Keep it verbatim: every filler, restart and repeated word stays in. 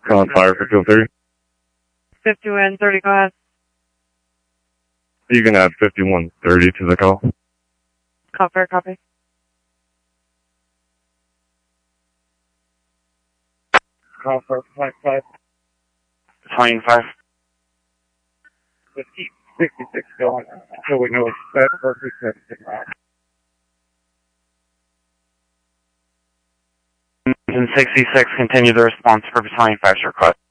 Calling fire for two thirty. fifty-one thirty, go ahead. You can add fifty-one thirty to the call. Call fire, copy. Call for twenty-five. twenty-five. Let's keep sixty-six going until we know it's set for seventy-six. And sixty-six, continue the response for twenty-five's request.